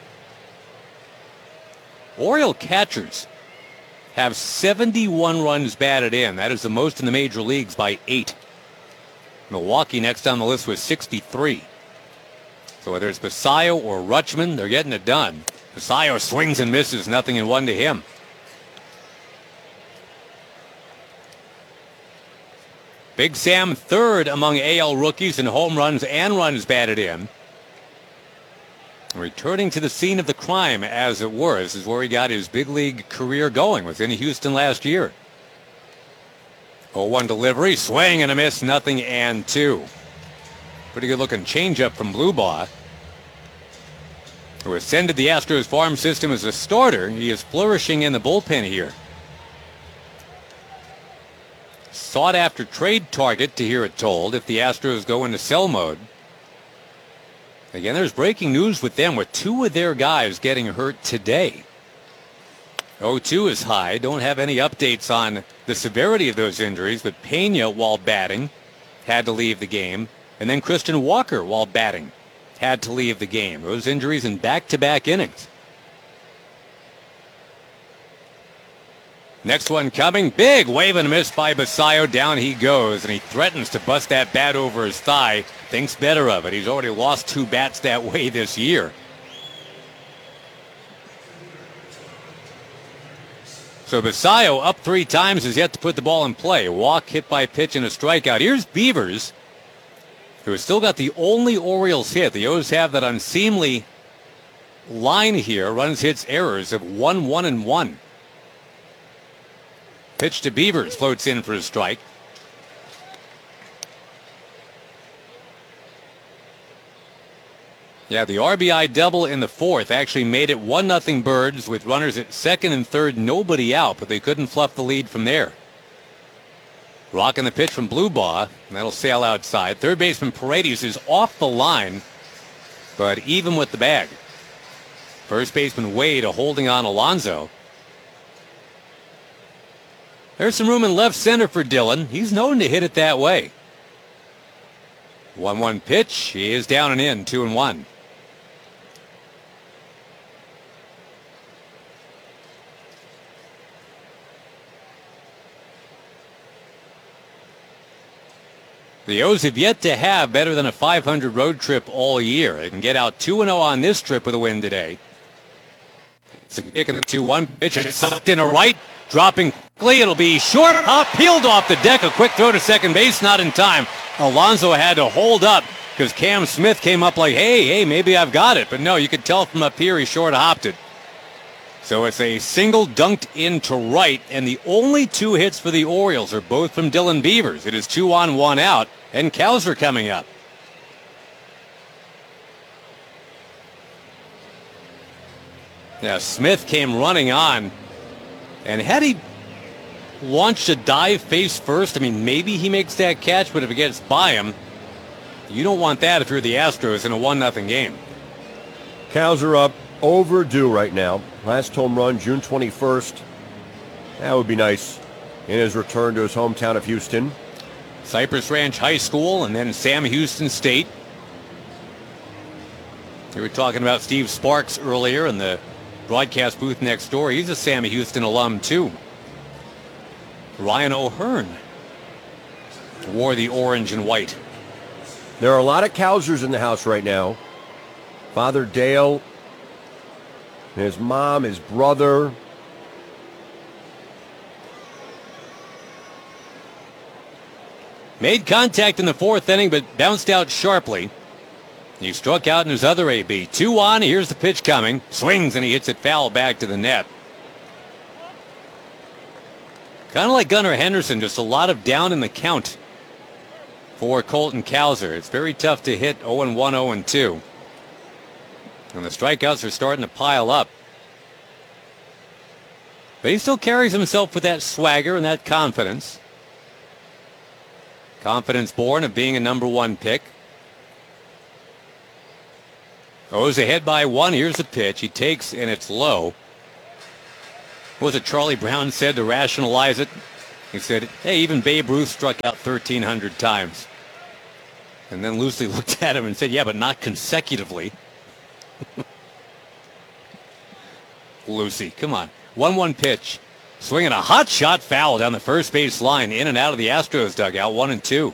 Speaker 1: Oriole catchers have seventy-one runs batted in. That is the most in the major leagues by eight. Milwaukee next on the list with sixty-three. So whether it's Basallo or Rutschman, they're getting it done. Basallo swings and misses, nothing in one to him. Big Sam third among A L rookies in home runs and runs batted in. Returning to the scene of the crime, as it were. This is where he got his big league career going, was in Houston last year. oh one delivery, swing and a miss, nothing and two. Pretty good looking changeup from Bluebaugh, who ascended the Astros farm system as a starter. He is flourishing in the bullpen here. Sought after trade target, to hear it told, if the Astros go into sell mode. Again, there's breaking news with them, with two of their guys getting hurt today. oh two is high. Don't have any updates on the severity of those injuries, but Pena, while batting, had to leave the game. And then Christian Walker, while batting, had to leave the game. Those injuries in back-to-back innings. Next one coming. Big wave and a miss by Basallo. Down he goes, and he threatens to bust that bat over his thigh. Thinks better of it. He's already lost two bats that way this year. So Basallo, up three times, has yet to put the ball in play. Walk, hit by pitch, and a strikeout. Here's Beavers, who has still got the only Orioles hit. The O's have that unseemly line here. Runs, hits, errors of one, one, and one. Pitch to Beavers, floats in for a strike. Yeah, the R B I double in the fourth actually made it one nothing Birds with runners at second and third, nobody out, but they couldn't fluff the lead from there. Rocking the pitch from Bluebaugh, and that'll sail outside. Third baseman Paredes is off the line, but even with the bag. First baseman Wade holding on Alonso. There's some room in left center for Dillon. He's known to hit it that way. one one pitch. He is down and in, two and one. The O's have yet to have better than a five hundred road trip all year. They can get out two and oh on this trip with a win today. It's a kick in the two one pitch. It's sucked in a right. Dropping quickly. It'll be short. Hop peeled off the deck. A quick throw to second base. Not in time. Alonso had to hold up because Cam Smith came up like, hey, hey, maybe I've got it. But no, you could tell from up here he short hopped it. So it's a single dunked into right, and the only two hits for the Orioles are both from Dylan Beavers. It is two on, one out, and Cowser coming up. Now Smith came running on, and had he launched a dive face first, I mean, maybe he makes that catch, but if it gets by him, you don't want that if you're the Astros in a one nothing game.
Speaker 7: Cowser up, overdue right now. Last home run, June twenty-first. That would be nice in his return to his hometown of Houston.
Speaker 1: Cypress Ranch High School and then Sam Houston State. We were talking about Steve Sparks earlier in the broadcast booth next door. He's a Sam Houston alum too. Ryan O'Hearn wore the orange and white.
Speaker 7: There are a lot of Cowsers in the house right now. Father Dale, his mom, his brother.
Speaker 1: Made contact in the fourth inning, but bounced out sharply. He struck out in his other A B. Two on, here's the pitch coming. Swings, and he hits it foul back to the net. Kind of like Gunnar Henderson, just a lot of down in the count for Colton Cowser. It's very tough to hit oh and one, oh and two. And the strikeouts are starting to pile up. But he still carries himself with that swagger and that confidence. Confidence born of being a number one pick. Goes ahead by one. Here's the pitch. He takes, and it's low. What was it Charlie Brown said to rationalize it? He said, hey, even Babe Ruth struck out thirteen hundred times. And then Lucy looked at him and said, yeah, but not consecutively. Lucy, come on. one one pitch. Swinging a hot shot foul down the first base line, in and out of the Astros dugout, one and two.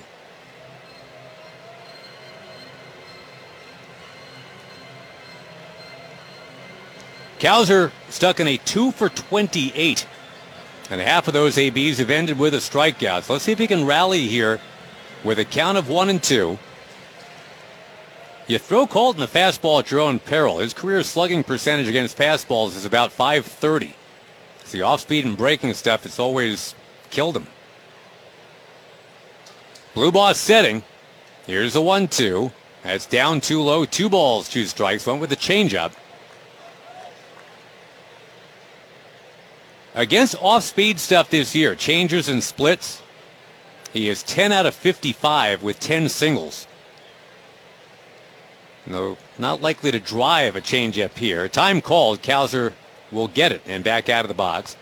Speaker 1: Cowser stuck in a two for twenty-eight. And half of those A Bs have ended with a strikeout. So let's see if he can rally here with a count of one and two. You throw Colton the fastball at your own peril. His career slugging percentage against fastballs is about five thirty. It's the off-speed and breaking stuff. It's always killed him. Blue boss setting. Here's a one two. That's down too low. Two balls, two strikes. Went with the changeup. Against off-speed stuff this year, changers and splits, he is ten out of fifty-five with ten singles. No, not likely to drive a changeup here. Time called. Cowser will get it and back out of the box.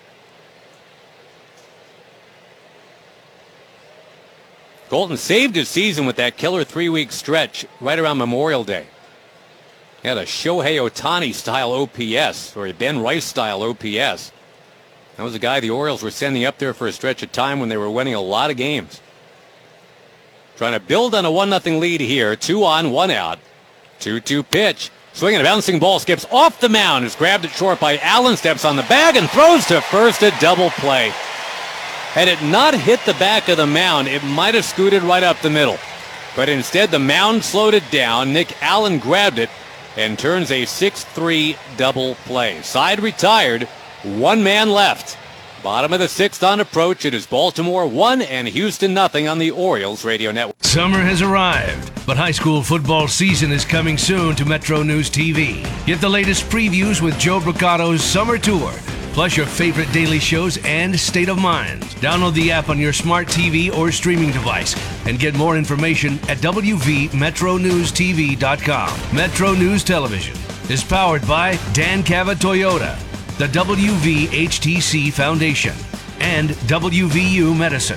Speaker 1: Colton saved his season with that killer three-week stretch right around Memorial Day. He had a Shohei Ohtani-style O P S, or a Ben Rice-style O P S. That was a guy the Orioles were sending up there for a stretch of time when they were winning a lot of games. Trying to build on a one nothing lead here. Two on, one out. two two pitch. Swinging a bouncing ball, skips off the mound. Is grabbed at short by Allen, steps on the bag and throws to first, a double play. Had it not hit the back of the mound, it might have scooted right up the middle. But instead, the mound slowed it down. Nick Allen grabbed it and turns a six three double play. Side retired. One man left. Bottom of the sixth on approach. It is Baltimore one and Houston nothing on the Orioles Radio Network.
Speaker 6: Summer has arrived, but high school football season is coming soon to Metro News T V. Get the latest previews with Joe Bricato's Summer Tour, plus your favorite daily shows and State of Mind. Download the app on your smart T V or streaming device and get more information at w v metro news t v dot com. Metro News Television is powered by Dan Cava Toyota, the W V H T C Foundation, and W V U Medicine.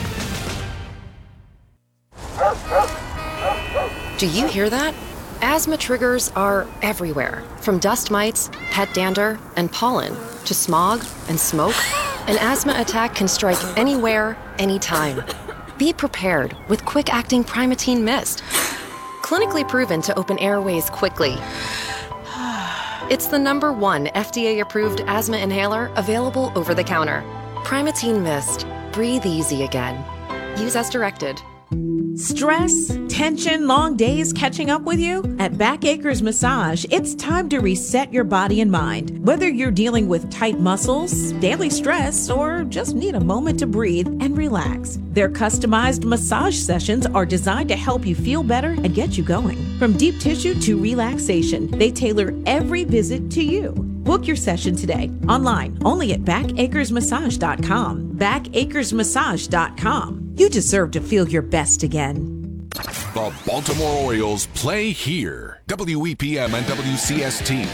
Speaker 8: Do you hear that? Asthma triggers are everywhere, from dust mites, pet dander, and pollen, to smog and smoke. An asthma attack can strike anywhere, anytime. Be prepared with quick-acting Primatene Mist. Clinically proven to open airways quickly. It's the number one F D A-approved asthma inhaler available over the counter. Primatene Mist. Breathe easy again. Use as directed.
Speaker 10: Stress, tension, long days catching up with you? At Back Acres Massage, it's time to reset your body and mind. Whether you're dealing with tight muscles, daily stress, or just need a moment to breathe and relax, their customized massage sessions are designed to help you feel better and get you going. From deep tissue to relaxation, they tailor every visit to you. Book your session today, online, only at back acres massage dot com. back acres massage dot com. You deserve to feel your best again.
Speaker 3: The Baltimore Orioles play here. W E P M and W C S T.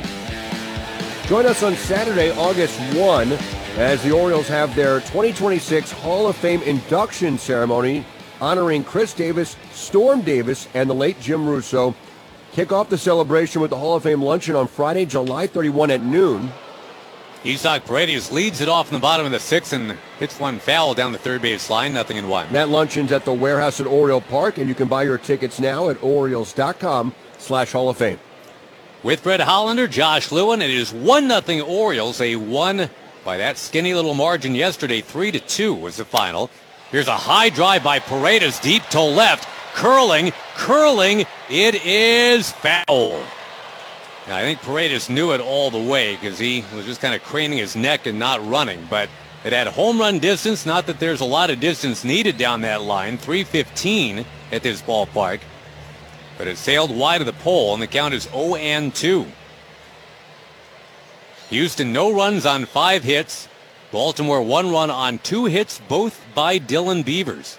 Speaker 7: Join us on Saturday, August first, as the Orioles have their twenty twenty-six Hall of Fame induction ceremony honoring Chris Davis, Storm Davis, and the late Jim Russo. Kick off the celebration with the Hall of Fame luncheon on Friday, July thirty-first at noon.
Speaker 1: Isaac Paredes leads it off in the bottom of the sixth and hits one foul down the third base line, nothing in one.
Speaker 7: That luncheon's at the warehouse at Oriole Park, and you can buy your tickets now at Orioles.com slash Hall of Fame.
Speaker 1: With Brett Hollander, Josh Lewin, it is one nothing Orioles. They won by that skinny little margin yesterday. three to two was the final. Here's a high drive by Paredes, deep to left. Curling, curling, it is foul. Now, I think Paredes knew it all the way because he was just kind of craning his neck and not running. But it had home run distance. Not that there's a lot of distance needed down that line. three fifteen at this ballpark. But it sailed wide of the pole, and the count is oh and two. Houston, no runs on five hits. Baltimore, one run on two hits, both by Dylan Beavers.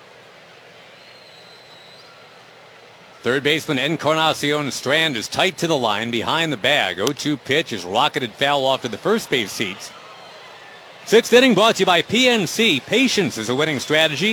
Speaker 1: Third baseman Encarnacion Strand is tight to the line behind the bag. oh two pitch is rocketed foul off to the first base seats. Sixth inning brought to you by P N C. Patience is a winning strategy.